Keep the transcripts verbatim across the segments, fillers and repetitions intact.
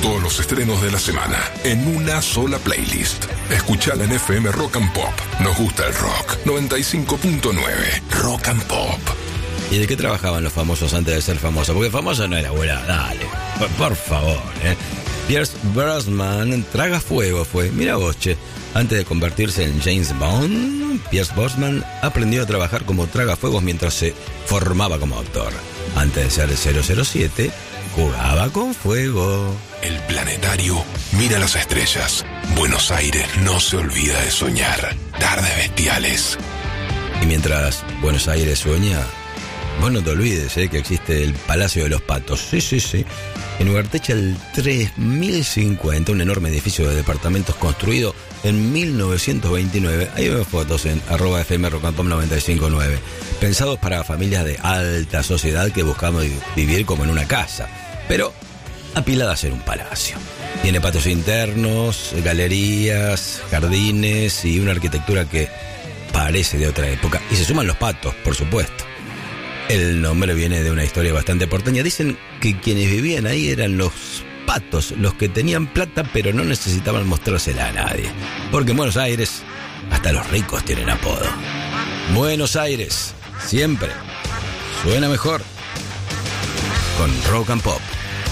todos los estrenos de la semana en una sola playlist. Escuchala en F M Rock and Pop. Nos gusta el rock. noventa y cinco punto nueve Rock and Pop. ¿Y de qué trabajaban los famosos antes de ser famosos? Porque famoso no era, abuela, dale. Por, por favor, ¿eh? Pierce Brosnan, Traga Fuego fue. Mira vos, che. Antes de convertirse en James Bond, Pierce Brosnan aprendió a trabajar como tragafuegos mientras se formaba como actor. Antes de ser cero cero siete, jugaba con fuego. El planetario mira las estrellas. Buenos Aires no se olvida de soñar. Tardes bestiales. Y mientras Buenos Aires sueña, vos no te olvides, ¿eh? Que existe el Palacio de los Patos. Sí, sí, sí. En Ugarteche el tres mil cincuenta, un enorme edificio de departamentos construido en mil novecientos veintinueve. Ahí veo fotos en arroba F M Rock and Pop noventa y cinco punto nueve. Pensados para familias de alta sociedad que buscamos vivir como en una casa, pero apiladas en un palacio. Tiene patios internos, galerías, jardines y una arquitectura que parece de otra época. Y se suman los patos, por supuesto. El nombre viene de una historia bastante porteña. Dicen que quienes vivían ahí eran los patos, los que tenían plata pero no necesitaban mostrársela a nadie. Porque en Buenos Aires hasta los ricos tienen apodo. Buenos Aires, siempre suena mejor con Rock and Pop.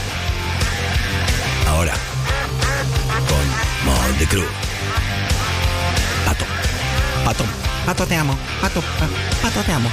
Ahora, con Motley Crue. Pato, Pato, Pato te amo, Pato, pa- Pato te amo.